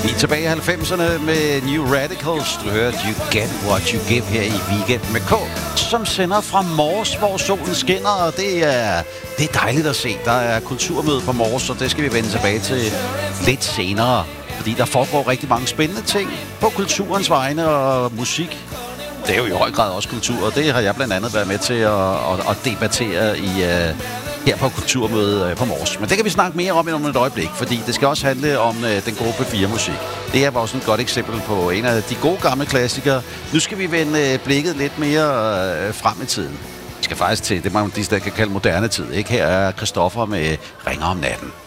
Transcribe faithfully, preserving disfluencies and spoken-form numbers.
Vi er tilbage i halvfemserne med New Radicals. Du hører You Get What You Give her i Weekend med K, som sender fra Mors, hvor solen skinner, og det er, det er dejligt at se. Der er kulturmøde på Mors, og det skal vi vende tilbage til lidt senere. Fordi der foregår rigtig mange spændende ting på kulturens vegne og musik. Det er jo i høj grad også kultur, og det har jeg blandt andet været med til at, at, at debattere i... Uh, her på kulturmødet på Mors. Men det kan vi snakke mere om om et øjeblik, fordi det skal også handle om øh, den gode P fire musik. Det er bare sådan et godt eksempel på en af de gode gamle klassikere. Nu skal vi vende øh, blikket lidt mere øh, frem i tiden. Vi skal faktisk til det, man de kan kalde moderne tid. Ikke? Her er Christoffer med Ringer om natten.